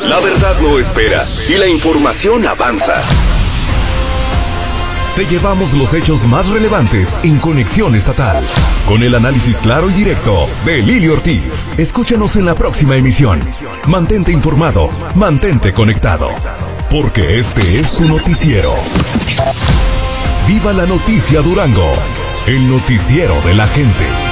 La verdad no espera y la información avanza. Te llevamos los hechos más relevantes en Conexión Estatal, con el análisis claro y directo de Lili Ortiz. Escúchanos en la próxima emisión. Mantente informado, mantente conectado, porque este es tu noticiero. Viva la noticia Durango, el noticiero de la gente.